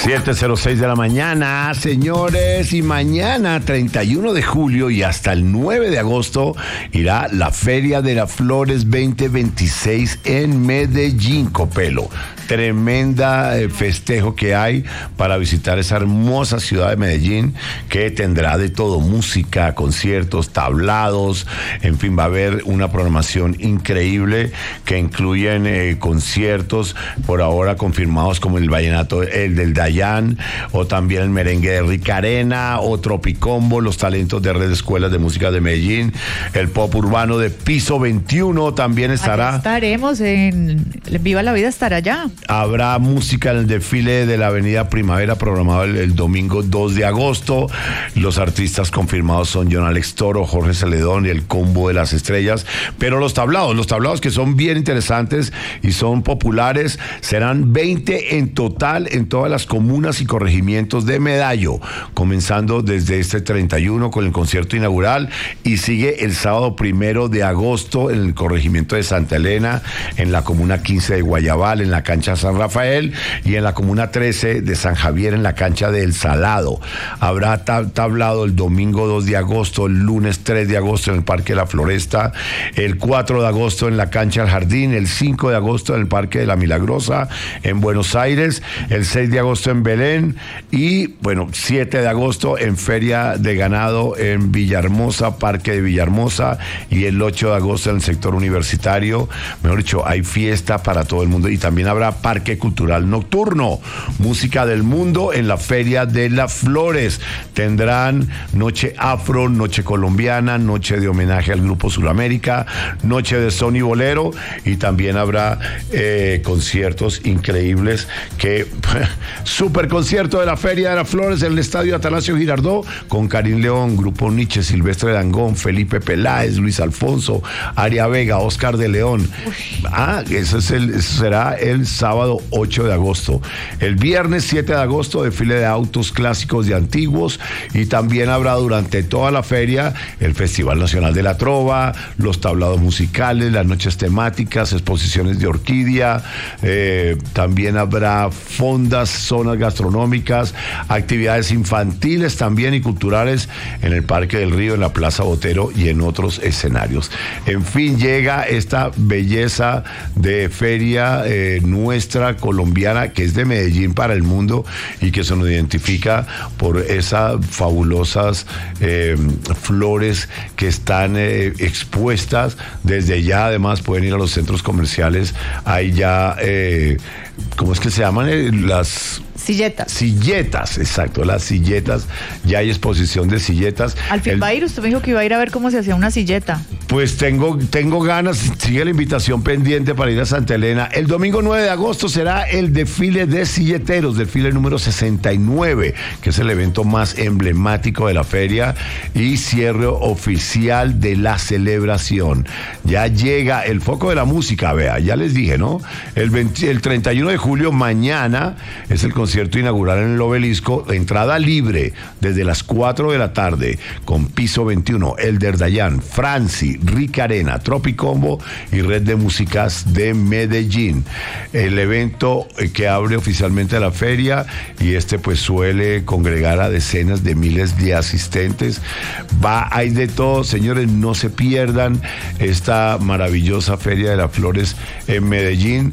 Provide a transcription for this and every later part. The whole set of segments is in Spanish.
7:06 de la mañana, señores, y mañana 31 de julio y hasta el 9 de agosto irá la Feria de las Flores 2026 en Medellín, Copelo. Tremenda festejo que hay para visitar esa hermosa ciudad de Medellín, que tendrá de todo: música, conciertos, tablados, en fin, va a haber una programación increíble que incluyen conciertos por ahora confirmados como el vallenato, el del Dayan, o también el merengue de Rica Arena, o Tropicombo, los talentos de Red Escuelas de Música de Medellín, el pop urbano de Piso 21 también estará. Aquí estaremos en Viva la Vida, estará allá. Habrá música en el desfile de la Avenida Primavera programado el domingo 2 de agosto. Los artistas confirmados son John Alex Toro, Jorge Celedón y el Combo de las Estrellas. Pero los tablados que son bien interesantes y son populares, serán 20 en total en todas las comunas y corregimientos de Medallo, comenzando desde este 31 con el concierto inaugural, y sigue el sábado 1 de agosto en el corregimiento de Santa Elena, en la comuna 15 de Guayabal, en la cancha San Rafael, y en la comuna 13 de San Javier, en la cancha del Salado. Habrá tablado el domingo 2 de agosto, el lunes 3 de agosto en el Parque de la Floresta, el 4 de agosto en la cancha del Jardín, el 5 de agosto en el Parque de la Milagrosa en Buenos Aires, el 6 de agosto en Belén, y 7 de agosto en Feria de Ganado en Villahermosa, Parque de Villahermosa, y el 8 de agosto en el sector universitario. Mejor dicho, hay fiesta para todo el mundo, y también habrá Parque Cultural Nocturno, música del mundo en la Feria de las Flores. Tendrán noche afro, noche colombiana, noche de homenaje al Grupo Suramérica, noche de son y bolero, y también habrá conciertos increíbles super concierto de la Feria de las Flores en el Estadio Atanasio Girardot, con Karim León, Grupo Nietzsche, Silvestre Dangond, Felipe Peláez, Luis Alfonso, Aria Vega, Oscar de León. Eso será el sábado 8 de agosto. El viernes 7 de agosto, desfile de autos clásicos y antiguos, y también habrá durante toda la feria el Festival Nacional de la Trova, los tablados musicales, las noches temáticas, exposiciones de orquídea, también habrá fondas, zonas gastronómicas, actividades infantiles también y culturales en el Parque del Río, en la Plaza Botero y en otros escenarios. En fin, llega esta belleza de feria nuestra colombiana, que es de Medellín para el mundo y que se nos identifica por esas fabulosas flores que están expuestas. Desde ya además pueden ir a los centros comerciales, hay ya ¿cómo es que se llaman? Las silletas, exacto, las silletas. Ya hay exposición de silletas. Al fin va a ir, usted me dijo que iba a ir a ver cómo se hacía una silleta. Pues tengo ganas, sigue la invitación pendiente para ir a Santa Elena. El domingo 9 de agosto será el desfile de silleteros, desfile número 69, que es el evento más emblemático de la feria y cierre oficial de la celebración. Ya llega el foco de la música, vea, ya les dije, ¿no? El 31 de julio, mañana, es el concierto inaugural en el Obelisco, entrada libre desde las 4 de la tarde, con Piso 21, Elder Dayan, Franci, Rica Arena, Tropicombo y Red de Músicas de Medellín. El evento que abre oficialmente la feria, y pues suele congregar a decenas de miles de asistentes. Hay de todo, señores, no se pierdan esta maravillosa Feria de las Flores en Medellín,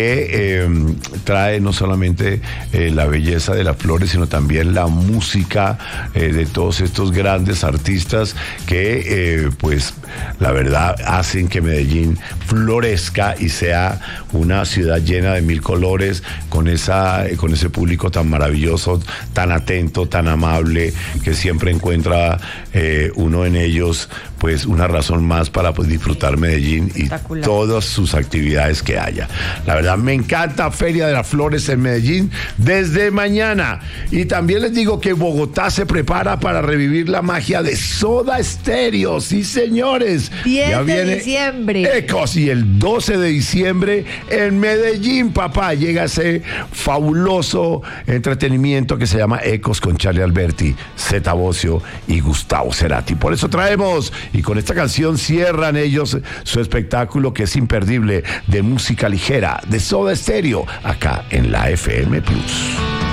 que trae no solamente la belleza de las flores, sino también la música de todos estos grandes artistas que pues la verdad hacen que Medellín florezca y sea una ciudad llena de mil colores, con ese público tan maravilloso, tan atento, tan amable, que siempre encuentra uno en ellos pues una razón más para disfrutar Medellín y todas sus actividades que haya. La verdad me encanta Feria de las Flores en Medellín desde mañana. Y también les digo que Bogotá se prepara para revivir la magia de Soda Stereo. Sí, señores. 10 de diciembre. Ecos, y el 12 de diciembre en Medellín, papá, llega ese fabuloso entretenimiento que se llama Ecos, con Charlie Alberti, Zeta Bosio y Gustavo Cerati. Por eso traemos, y con esta canción cierran ellos su espectáculo, que es imperdible, de música ligera de Soda Stereo, acá en la FM Plus.